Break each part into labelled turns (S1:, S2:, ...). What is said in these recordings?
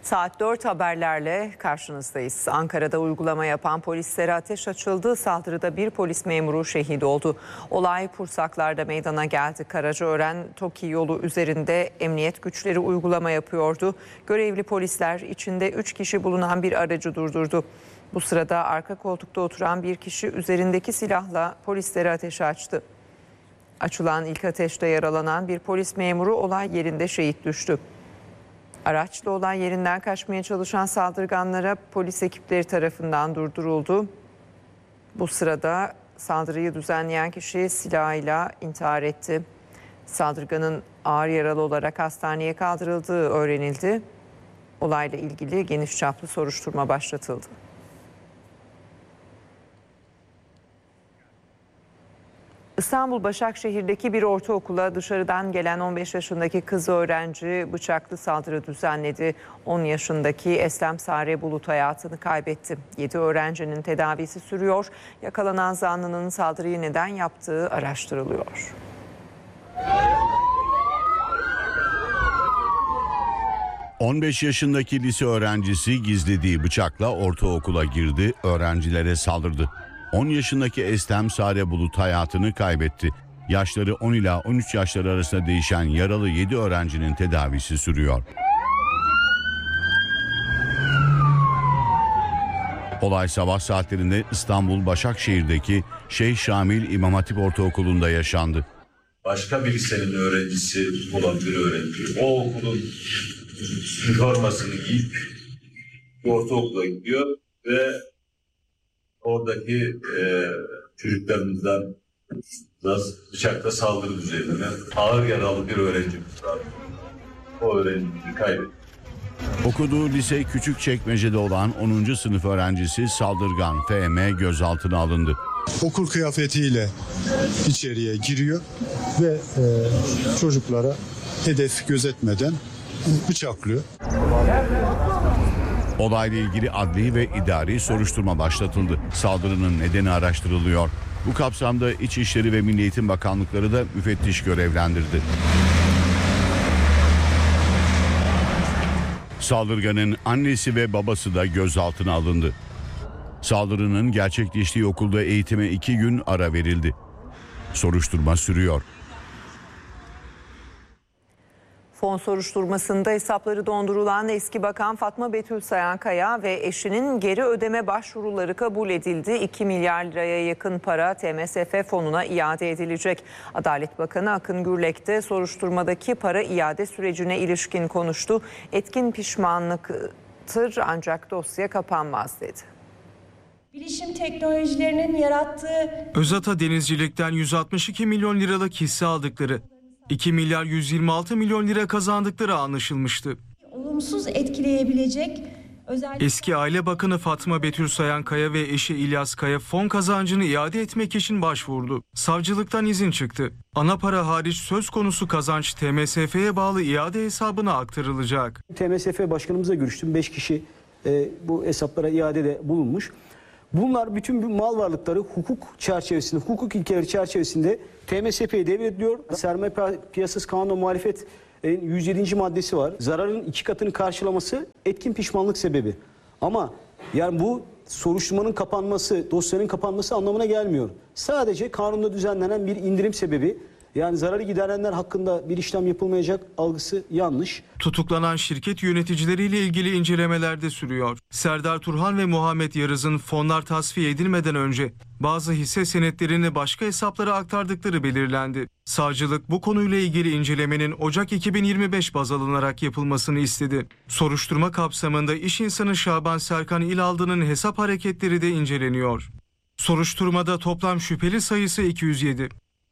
S1: Saat 4 haberlerle karşınızdayız. Ankara'da uygulama yapan polislere ateş açıldı. Saldırıda bir polis memuru şehit oldu. Olay Pursaklar'da meydana geldi. Karacaören-Toki yolu üzerinde emniyet güçleri uygulama yapıyordu. Görevli polisler içinde 3 kişi bulunan bir aracı durdurdu. Bu sırada arka koltukta oturan bir kişi üzerindeki silahla polislere ateş açtı. Açılan ilk ateşte yaralanan bir polis memuru olay yerinde şehit düştü. Araçla olay yerinden kaçmaya çalışan saldırganlara polis ekipleri tarafından durduruldu. Bu sırada saldırıyı düzenleyen kişi silahıyla intihar etti. Saldırganın ağır yaralı olarak hastaneye kaldırıldığı öğrenildi. Olayla ilgili geniş çaplı soruşturma başlatıldı. İstanbul Başakşehir'deki bir ortaokula dışarıdan gelen 15 yaşındaki kız öğrenci bıçaklı saldırı düzenledi. 10 yaşındaki Eslem Sare Bulut hayatını kaybetti. 7 öğrencinin tedavisi sürüyor. Yakalanan zanlının saldırıyı neden yaptığı araştırılıyor.
S2: ...15 yaşındaki lise öğrencisi gizlediği bıçakla ortaokula girdi, öğrencilere saldırdı. 10 yaşındaki Eslem Sare Bulut hayatını kaybetti. Yaşları 10 ila 13 yaşları arasında değişen yaralı 7 öğrencinin tedavisi sürüyor. Olay sabah saatlerinde İstanbul Başakşehir'deki Şeyh Şamil İmam Hatip Ortaokulu'nda yaşandı.
S3: Başka bir lisenin öğrencisi olan bir öğrenci o okulun üniformasını giyip ortaokula gidiyor ve oradaki çocuklarımızdan bıçakla saldırı üzerine ağır yaralı bir öğrencimiz var. O öğrenciyi kaybetti.
S2: Okuduğu lise Küçükçekmece'de olan 10. sınıf öğrencisi saldırgan FM gözaltına alındı.
S4: Okul kıyafetiyle içeriye giriyor ve çocuklara hedef gözetmeden bıçaklıyor.
S2: Olayla ilgili adli ve idari soruşturma başlatıldı. Saldırının nedeni araştırılıyor. Bu kapsamda İçişleri ve Milli Eğitim Bakanlıkları da müfettiş görevlendirdi. Saldırganın annesi ve babası da gözaltına alındı. Saldırının gerçekleştiği okulda eğitime 2 gün ara verildi. Soruşturma sürüyor.
S1: Fon soruşturmasında hesapları dondurulan eski bakan Fatma Betül Sayankaya ve eşinin geri ödeme başvuruları kabul edildi. 2 milyar liraya yakın para TMSF fonuna iade edilecek. Adalet Bakanı Akın Gürlek de soruşturmadaki para iade sürecine ilişkin konuştu. Etkin pişmanlıktır ancak dosya kapanmaz dedi.
S5: Bilişim teknolojilerinin yarattığı
S6: Özata Denizcilik'ten 162 milyon liralık hisse aldıkları, 2 milyar 126 milyon lira kazandıkları anlaşılmıştı.
S5: olumsuz etkileyebilecek
S6: Eski Aile Bakanı Fatma Betül Sayankaya ve eşi İlyas Kaya fon kazancını iade etmek için başvurdu. Savcılıktan izin çıktı. Ana para hariç söz konusu kazanç TMSF'ye bağlı iade hesabına aktarılacak.
S7: TMSF Başkanımızla görüştüm. 5 kişi bu hesaplara iadede bulunmuş. Bunlar bütün bu mal varlıkları hukuk çerçevesinde, hukuk ilkeleri çerçevesinde TMSF'ye devrediliyor. Sermaye Piyasası Kanunu muhalefet 107. maddesi var. Zararın 2 katını karşılaması etkin pişmanlık sebebi. Ama yani bu soruşturmanın kapanması, dosyanın kapanması anlamına gelmiyor. Sadece kanunda düzenlenen bir indirim sebebi. Yani zararı giderenler hakkında bir işlem yapılmayacak algısı yanlış.
S6: Tutuklanan şirket yöneticileriyle ilgili incelemeler de sürüyor. Serdar Turhan ve Muhammed Yarız'ın fonlar tasfiye edilmeden önce bazı hisse senetlerini başka hesaplara aktardıkları belirlendi. Savcılık bu konuyla ilgili incelemenin Ocak 2025 baz alınarak yapılmasını istedi. Soruşturma kapsamında iş insanı Şaban Serkan İlaldı'nın hesap hareketleri de inceleniyor. Soruşturmada toplam şüpheli sayısı 207.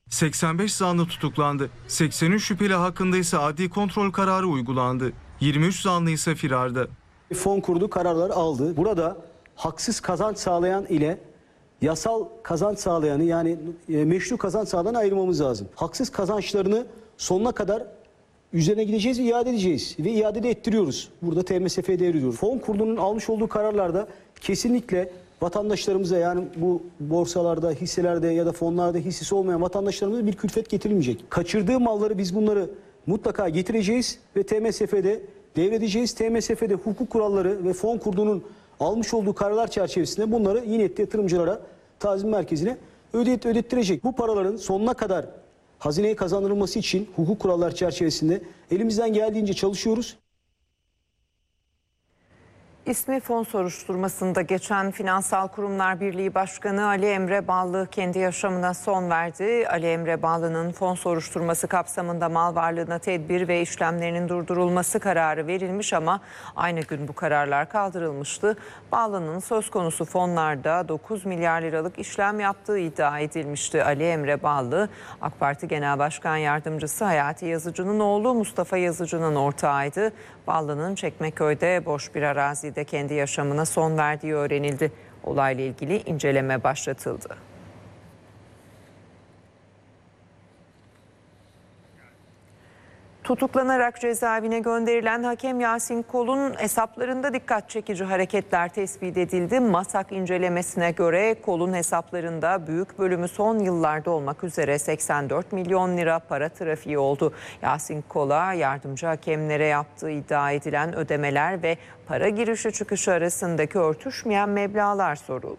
S6: 85 zanlı tutuklandı. 83 şüpheli hakkında ise adli kontrol kararı uygulandı. 23 zanlı ise firarda.
S7: Fon kurdu, kararlar aldı. Burada haksız kazanç sağlayan ile yasal kazanç sağlayanı, yani meşru kazanç sağlayanı ayırmamız lazım. Haksız kazançlarını sonuna kadar üzerine gideceğiz ve iade edeceğiz. Ve iade de ettiriyoruz. Burada TMSF'ye devrediyoruz. Fon kurulunun almış olduğu kararlarda kesinlikle vatandaşlarımıza, yani bu borsalarda, hisselerde ya da fonlarda hissesi olmayan vatandaşlarımıza bir külfet getirilmeyecek. Kaçırdığı malları biz bunları mutlaka getireceğiz ve TMSF'de devredeceğiz. TMSF'de hukuk kuralları ve fon kurduğunun almış olduğu kararlar çerçevesinde bunları yine yatırımcılara, tazmin merkezine ödettirecek. Bu paraların sonuna kadar hazineye kazandırılması için hukuk kuralları çerçevesinde elimizden geldiğince çalışıyoruz.
S1: İsmi fon soruşturmasında geçen Finansal Kurumlar Birliği Başkanı Ali Emre Ballı kendi yaşamına son verdi. Ali Emre Ballı'nın fon soruşturması kapsamında mal varlığına tedbir ve işlemlerinin durdurulması kararı verilmiş ama aynı gün bu kararlar kaldırılmıştı. Ballı'nın söz konusu fonlarda 9 milyar liralık işlem yaptığı iddia edilmişti. Ali Emre Ballı, AK Parti Genel Başkan Yardımcısı Hayati Yazıcı'nın oğlu Mustafa Yazıcı'nın ortağıydı. Ballı'nın Çekmeköy'de boş bir arazide kendi yaşamına son verdiği öğrenildi. Olayla ilgili inceleme başlatıldı. Tutuklanarak cezaevine gönderilen hakem Yasin Kol'un hesaplarında dikkat çekici hareketler tespit edildi. MASAK incelemesine göre Kol'un hesaplarında büyük bölümü son yıllarda olmak üzere 84 milyon lira para trafiği oldu. Yasin Kol'a yardımcı hakemlere yaptığı iddia edilen ödemeler ve para girişi çıkışı arasındaki örtüşmeyen meblağlar soruldu.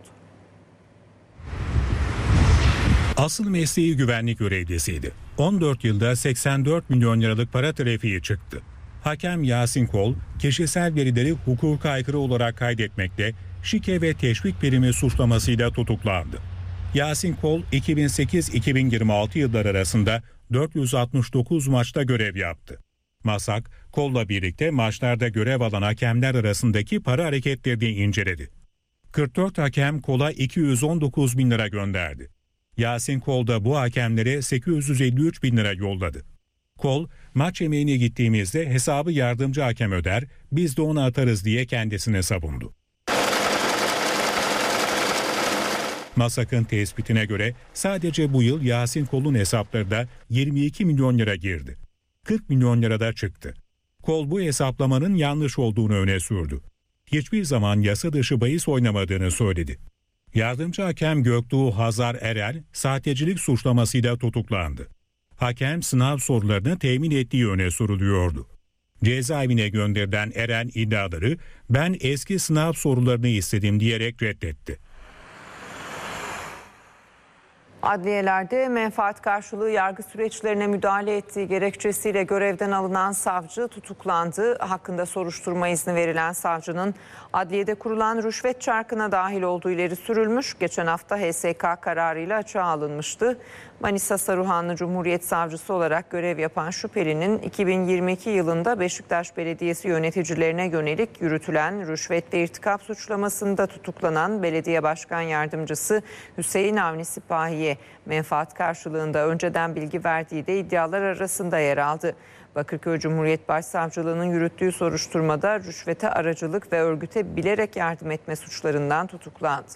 S8: Asıl mesleği güvenlik görevlisiydi. 14 yılda 84 milyon liralık para trafiği çıktı. Hakem Yasin Kol, kişisel verileri hukuka aykırı olarak kaydetmekle şike ve teşvik primi suçlamasıyla tutuklandı. Yasin Kol, 2008-2026 yılları arasında 469 maçta görev yaptı. MASAK, Kol'la birlikte maçlarda görev alan hakemler arasındaki para hareketlerini inceledi. 44 hakem Kol'a 219 bin lira gönderdi. Yasin Kol da bu hakemlere 853 bin lira yolladı. Kol, maç yemeğine gittiğimizde hesabı yardımcı hakem öder, biz de onu atarız diye kendisine savundu. MASAK'ın tespitine göre sadece bu yıl Yasin Kol'un hesaplarında 22 milyon lira girdi. 40 milyon lira da çıktı. Kol bu hesaplamanın yanlış olduğunu öne sürdü. Hiçbir zaman yasa dışı bahis oynamadığını söyledi. Yardımcı hakem Göktuğ Hazar Erel, sahtecilik suçlamasıyla tutuklandı. Hakem sınav sorularını temin ettiği öne sürülüyordu. Cezaevine gönderilen Erel iddiaları "ben eski sınav sorularını istedim" diyerek reddetti.
S1: Adliyelerde menfaat karşılığı yargı süreçlerine müdahale ettiği gerekçesiyle görevden alınan savcı tutuklandı. Hakkında soruşturma izni verilen savcının adliyede kurulan rüşvet çarkına dahil olduğu ileri sürülmüş. Geçen hafta HSK kararıyla açığa alınmıştı. Manisa Saruhanlı Cumhuriyet Savcısı olarak görev yapan şüphelinin 2022 yılında Beşiktaş Belediyesi yöneticilerine yönelik yürütülen rüşvet ve irtikap suçlamasında tutuklanan Belediye Başkan Yardımcısı Hüseyin Avni Sipahi'ye menfaat karşılığında önceden bilgi verdiği de iddialar arasında yer aldı. Bakırköy Cumhuriyet Başsavcılığı'nın yürüttüğü soruşturmada rüşvete aracılık ve örgüte bilerek yardım etme suçlarından tutuklandı.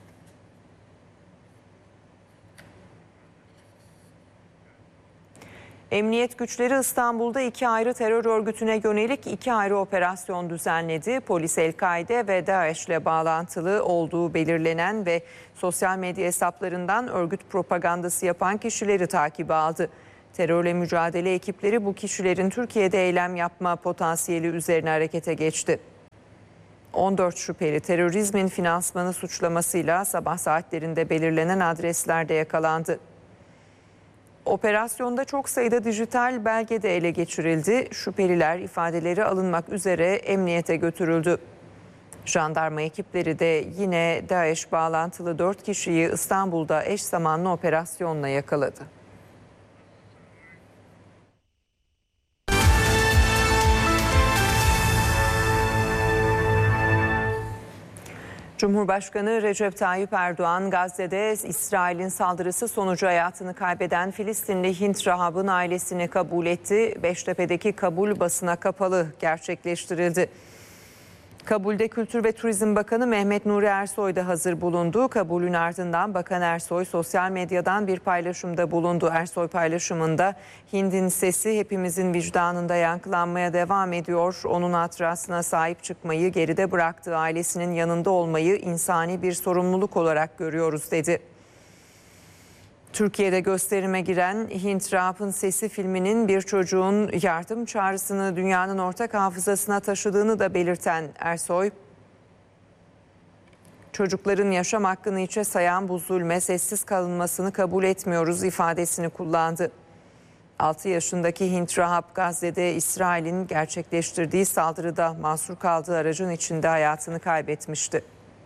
S1: Emniyet güçleri İstanbul'da 2 ayrı terör örgütüne yönelik 2 ayrı operasyon düzenledi. Polis El-Kaide ve DAEŞ'le bağlantılı olduğu belirlenen ve sosyal medya hesaplarından örgüt propagandası yapan kişileri takibe aldı. Terörle mücadele ekipleri bu kişilerin Türkiye'de eylem yapma potansiyeli üzerine harekete geçti. 14 şüpheli terörizmin finansmanı suçlamasıyla sabah saatlerinde belirlenen adreslerde yakalandı. Operasyonda çok sayıda dijital belge de ele geçirildi. Şüpheliler ifadeleri alınmak üzere emniyete götürüldü. Jandarma ekipleri de yine DAEŞ bağlantılı 4 kişiyi İstanbul'da eş zamanlı operasyonla yakaladı. Cumhurbaşkanı Recep Tayyip Erdoğan, Gazze'de İsrail'in saldırısı sonucu hayatını kaybeden Filistinli Hint Rahab'ın ailesini kabul etti. Beştepe'deki kabul basına kapalı gerçekleştirildi. Kabulde Kültür ve Turizm Bakanı Mehmet Nuri Ersoy da hazır bulundu. Kabulün ardından Bakan Ersoy sosyal medyadan bir paylaşımda bulundu. Ersoy paylaşımında "Hind'in sesi hepimizin vicdanında yankılanmaya devam ediyor. Onun hatırasına sahip çıkmayı, geride bıraktığı ailesinin yanında olmayı insani bir sorumluluk olarak görüyoruz" dedi. Türkiye'de gösterime giren Hint Rahap'ın Sesi filminin bir çocuğun yardım çağrısını dünyanın ortak hafızasına taşıdığını da belirten Ersoy, çocukların yaşam hakkını hiçe sayan bu zulme sessiz kalınmasını kabul etmiyoruz ifadesini kullandı. 6 yaşındaki Hint Rahap Gazze'de İsrail'in gerçekleştirdiği saldırıda mahsur kaldığı aracın içinde hayatını kaybetmişti.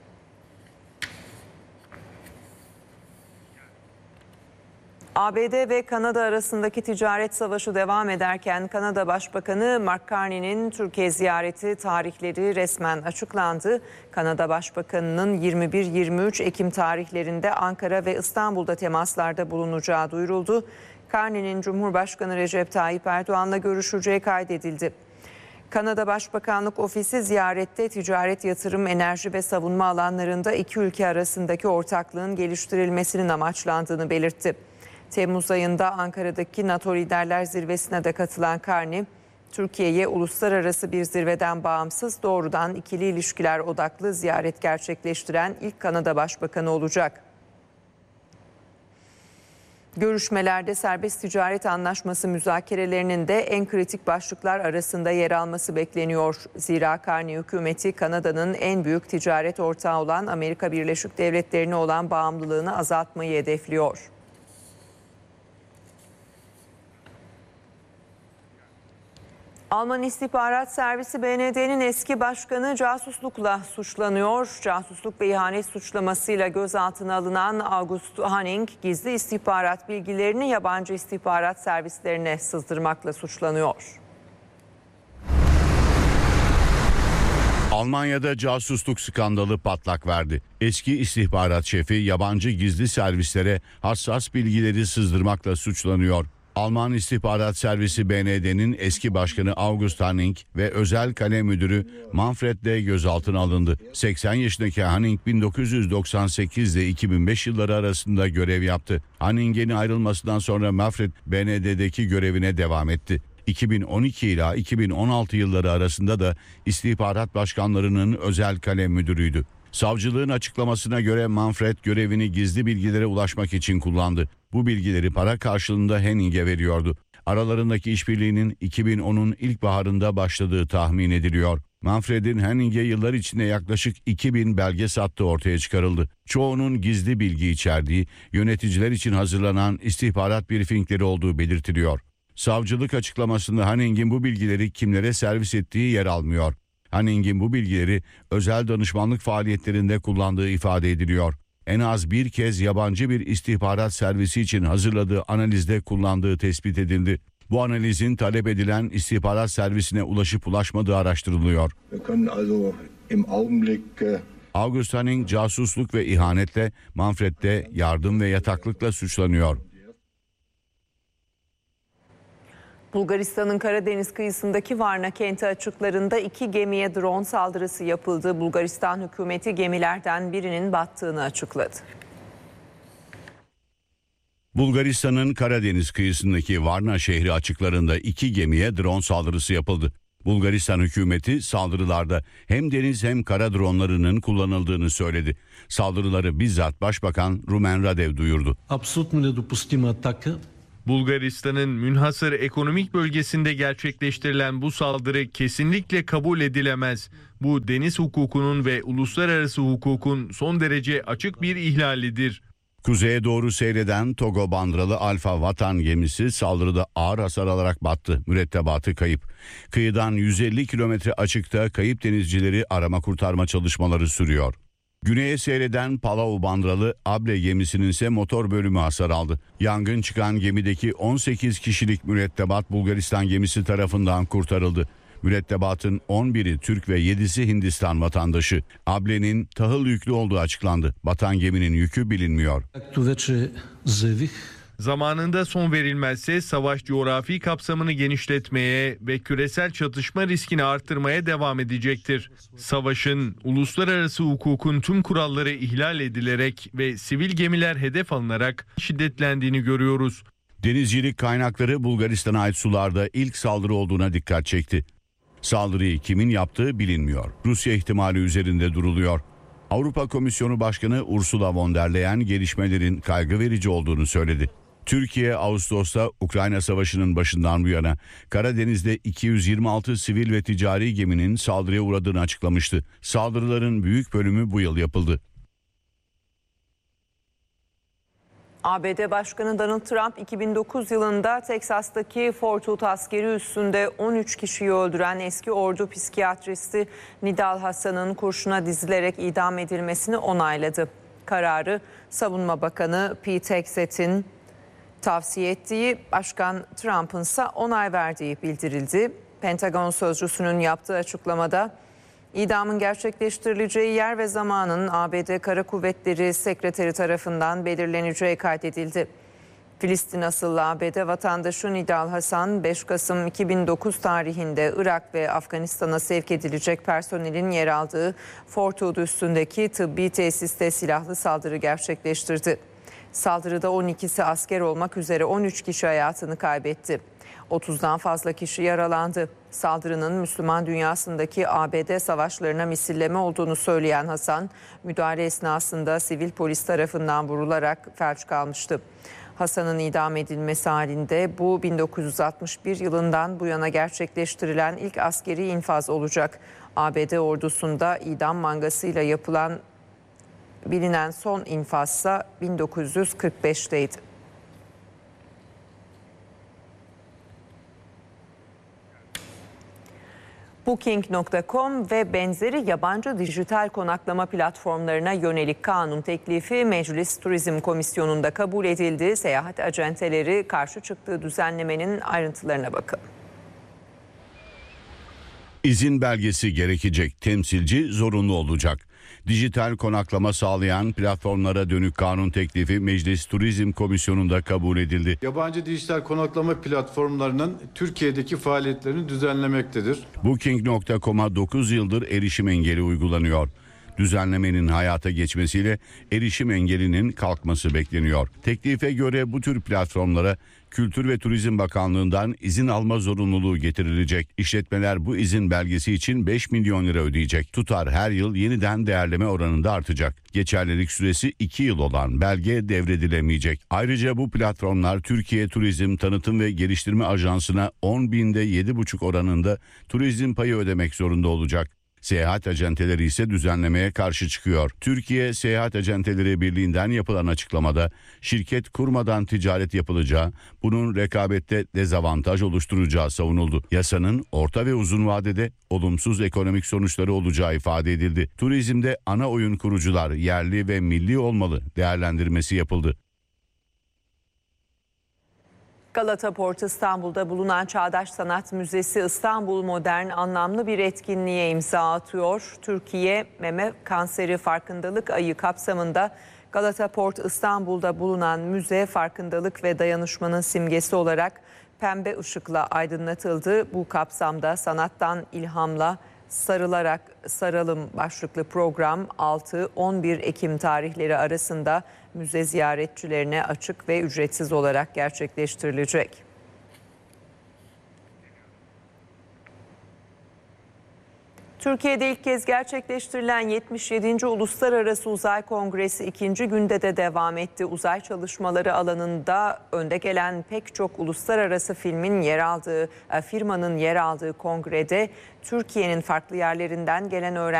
S1: ABD ve Kanada arasındaki ticaret savaşı devam ederken Kanada Başbakanı Mark Carney'nin Türkiye ziyareti tarihleri resmen açıklandı. Kanada Başbakanı'nın 21-23 Ekim tarihlerinde Ankara ve İstanbul'da temaslarda bulunacağı duyuruldu. Carney'nin Cumhurbaşkanı Recep Tayyip Erdoğan'la görüşeceği kaydedildi. Kanada Başbakanlık Ofisi ziyarette ticaret, yatırım, enerji ve savunma alanlarında iki ülke arasındaki ortaklığın geliştirilmesinin amaçlandığını belirtti. Temmuz ayında Ankara'daki NATO Liderler Zirvesi'ne de katılan Carney, Türkiye'ye uluslararası bir zirveden bağımsız doğrudan ikili ilişkiler odaklı ziyaret gerçekleştiren ilk Kanada Başbakanı olacak. Görüşmelerde serbest ticaret anlaşması müzakerelerinin de en kritik başlıklar arasında yer alması bekleniyor. Zira Carney hükümeti Kanada'nın en büyük ticaret ortağı olan Amerika Birleşik Devletleri'ne olan bağımlılığını azaltmayı hedefliyor. Alman İstihbarat Servisi BND'nin eski başkanı casuslukla suçlanıyor. Casusluk ve ihanet suçlamasıyla gözaltına alınan August Hanning, gizli istihbarat bilgilerini yabancı istihbarat servislerine sızdırmakla suçlanıyor.
S2: Almanya'da casusluk skandalı patlak verdi. Eski istihbarat şefi yabancı gizli servislere hassas bilgileri sızdırmakla suçlanıyor. Alman İstihbarat Servisi BND'nin eski başkanı August Hanning ve özel kale müdürü Manfred de gözaltına alındı. 80 yaşındaki Hanning 1998 ile 2005 yılları arasında görev yaptı. Hanning'in ayrılmasından sonra Manfred BND'deki görevine devam etti. 2012 ila 2016 yılları arasında da istihbarat başkanlarının özel kale müdürüydü. Savcılığın açıklamasına göre Manfred görevini gizli bilgilere ulaşmak için kullandı. Bu bilgileri para karşılığında Hanning'e veriyordu. Aralarındaki işbirliğinin 2010'un ilkbaharında başladığı tahmin ediliyor. Manfred'in Hanning'e yıllar içinde yaklaşık 2000 belge sattığı ortaya çıkarıldı. Çoğunun gizli bilgi içerdiği, yöneticiler için hazırlanan istihbarat briefingleri olduğu belirtiliyor. Savcılık açıklamasında Hanning'in bu bilgileri kimlere servis ettiği yer almıyor. Hanning'in bu bilgileri özel danışmanlık faaliyetlerinde kullandığı ifade ediliyor. En az bir kez yabancı bir istihbarat servisi için hazırladığı analizde kullandığı tespit edildi. Bu analizin talep edilen istihbarat servisine ulaşıp ulaşmadığı araştırılıyor. August Hanning casusluk ve ihanetle, Manfred de yardım ve yataklıkla suçlanıyor.
S1: Bulgaristan'ın Karadeniz kıyısındaki Varna kenti açıklarında 2 gemiye drone saldırısı yapıldı. Bulgaristan hükümeti gemilerden birinin battığını açıkladı.
S2: Bulgaristan'ın Karadeniz kıyısındaki Varna şehri açıklarında 2 gemiye drone saldırısı yapıldı. Bulgaristan hükümeti saldırılarda hem deniz hem kara dronlarının kullanıldığını söyledi. Saldırıları bizzat Başbakan Rumen Radev duyurdu.
S9: Bulgaristan'ın münhasır ekonomik bölgesinde gerçekleştirilen bu saldırı kesinlikle kabul edilemez. Bu deniz hukukunun ve uluslararası hukukun son derece açık bir ihlalidir.
S2: Kuzeye doğru seyreden Togo bandıralı Alfa Vatan gemisi saldırıda ağır hasar alarak battı. Mürettebatı kayıp. Kıyıdan 150 kilometre açıkta kayıp denizcileri arama kurtarma çalışmaları sürüyor. Güneye seyreden Palau bandıralı Abre gemisinin ise motor bölümü hasar aldı. Yangın çıkan gemideki 18 kişilik mürettebat Bulgaristan gemisi tarafından kurtarıldı. Mürettebatın 11'i Türk ve 7'si Hindistan vatandaşı. Abre'nin tahıl yüklü olduğu açıklandı. Batan geminin yükü bilinmiyor.
S9: Zamanında son verilmezse savaş coğrafi kapsamını genişletmeye ve küresel çatışma riskini arttırmaya devam edecektir. Savaşın uluslararası hukukun tüm kuralları ihlal edilerek ve sivil gemiler hedef alınarak şiddetlendiğini görüyoruz.
S2: Denizcilik kaynakları Bulgaristan'a ait sularda ilk saldırı olduğuna dikkat çekti. Saldırıyı kimin yaptığı bilinmiyor. Rusya ihtimali üzerinde duruluyor. Avrupa Komisyonu Başkanı Ursula von der Leyen gelişmelerin kaygı verici olduğunu söyledi. Türkiye, Ağustos'ta Ukrayna Savaşı'nın başından bu yana Karadeniz'de 226 sivil ve ticari geminin saldırıya uğradığını açıklamıştı. Saldırıların büyük bölümü bu yıl yapıldı.
S1: ABD Başkanı Donald Trump 2009 yılında Teksas'taki Fort Hood askeri üssünde 13 kişiyi öldüren eski ordu psikiyatristi Nidal Hasan'ın kurşuna dizilerek idam edilmesini onayladı. Kararı Savunma Bakanı Pete Hegseth'in tavsiye ettiği, Başkan Trump'ın ise onay verdiği bildirildi. Pentagon sözcüsünün yaptığı açıklamada idamın gerçekleştirileceği yer ve zamanın ABD Kara Kuvvetleri Sekreteri tarafından belirleneceği kaydedildi. Filistin asıllı ABD vatandaşı Nidal Hasan, 5 Kasım 2009 tarihinde Irak ve Afganistan'a sevk edilecek personelin yer aldığı Fort Hood üssündeki tıbbi tesiste silahlı saldırı gerçekleştirdi. Saldırıda 12'si asker olmak üzere 13 kişi hayatını kaybetti. 30'dan fazla kişi yaralandı. Saldırının Müslüman dünyasındaki ABD savaşlarına misilleme olduğunu söyleyen Hasan, müdahale esnasında sivil polis tarafından vurularak felç kalmıştı. Hasan'ın idam edilmesi halinde bu 1961 yılından bu yana gerçekleştirilen ilk askeri infaz olacak. ABD ordusunda idam mangasıyla yapılan bilinen son infazsa 1945'teydi. Booking.com ve benzeri yabancı dijital konaklama platformlarına yönelik kanun teklifi Meclis Turizm Komisyonu'nda kabul edildi. Seyahat acenteleri karşı çıktığı düzenlemenin ayrıntılarına bakın.
S2: İzin belgesi gerekecek, temsilci zorunlu olacak. Dijital konaklama sağlayan platformlara dönük kanun teklifi Meclis Turizm Komisyonu'nda kabul edildi.
S4: Yabancı dijital konaklama platformlarının Türkiye'deki faaliyetlerini düzenlemektedir.
S2: Booking.com'a 9 yıldır erişim engeli uygulanıyor. Düzenlemenin hayata geçmesiyle erişim engelinin kalkması bekleniyor. Teklife göre bu tür platformlara Kültür ve Turizm Bakanlığı'ndan izin alma zorunluluğu getirilecek. İşletmeler bu izin belgesi için 5 milyon lira ödeyecek. Tutar her yıl yeniden değerleme oranında artacak. Geçerlilik süresi 2 yıl olan belge devredilemeyecek. Ayrıca bu platformlar Türkiye Turizm Tanıtım ve Geliştirme Ajansı'na 10 binde 7,5 oranında turizm payı ödemek zorunda olacak. Seyahat acenteleri ise düzenlemeye karşı çıkıyor. Türkiye Seyahat Acenteleri Birliği'nden yapılan açıklamada şirket kurmadan ticaret yapılacağı, bunun rekabette dezavantaj oluşturacağı savunuldu. Yasanın orta ve uzun vadede olumsuz ekonomik sonuçları olacağı ifade edildi. Turizmde ana oyun kurucular yerli ve milli olmalı değerlendirmesi yapıldı.
S1: Galata Port İstanbul'da bulunan Çağdaş Sanat Müzesi İstanbul Modern anlamlı bir etkinliğe imza atıyor. Türkiye Meme Kanseri Farkındalık Ayı kapsamında Galata Port İstanbul'da bulunan müze farkındalık ve dayanışmanın simgesi olarak pembe ışıkla aydınlatıldı. Bu kapsamda sanattan ilhamla Sarılarak Saralım başlıklı program 6-11 Ekim tarihleri arasında müze ziyaretçilerine açık ve ücretsiz olarak gerçekleştirilecek. Türkiye'de ilk kez gerçekleştirilen 77. Uluslararası Uzay Kongresi 2. günde de devam etti. Uzay çalışmaları alanında önde gelen pek çok uluslararası firmanın yer aldığı kongrede Türkiye'nin farklı yerlerinden gelen öğrenciler